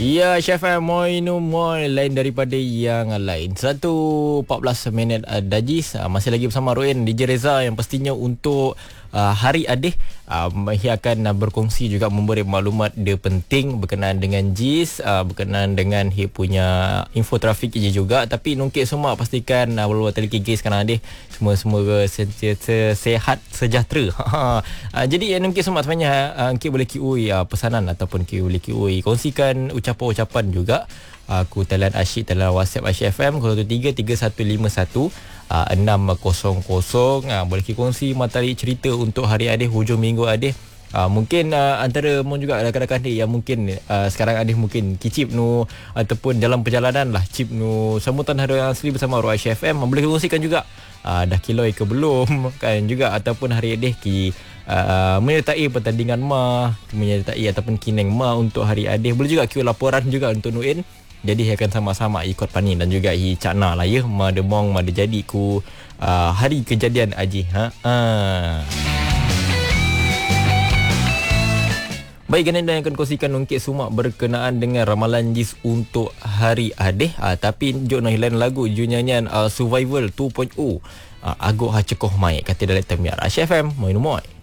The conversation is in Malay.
Ya, Chef Moinu Moi lain daripada yang lain. 1:14 minit Dajis. Masih lagi bersama Roin DJ Reza yang pastinya untuk Hari Adih ia akan berkongsi juga memberi maklumat dia penting berkenaan dengan JIS, berkenaan dengan dia punya info trafik juga. Tapi nungkit semua pastikan walau tali kiki sekarang Adih semua sehat sejahtera. Jadi nungkit semua sebenarnya kita boleh kiui pesanan ataupun kita boleh kiui kongsikan ucapan-ucapan juga. Aku talian asyik dalam WhatsApp Asyik FM 033151 600. Boleh kongsi materi cerita untuk hari Adih, hujung minggu Adih. Mungkin antara mon juga rakan-rakan dia yang mungkin sekarang Adih mungkin kicip nu ataupun dalam perjalanan lah cip nu sambutan hari asli bersama Roy FM. Boleh kongsikan juga dah kiloi ke belum kan juga, ataupun hari Adih menyertai pertandingan menyertai ataupun kineng untuk hari Adih. Boleh juga kira laporan juga untuk Nuin. Jadi akan sama-sama ikut Pani dan juga Cakna lah ya. Mada mong mada jadi ku hari kejadian Aji. Baik, kan yang akan kongsikan nungkit sumak berkenaan dengan ramalan JIS untuk hari Adih. Tapi jom nak hilang lagu nyanyian Survival 2.0. Agak cekoh mai kata dalam tamiar. Asyik FM, moi.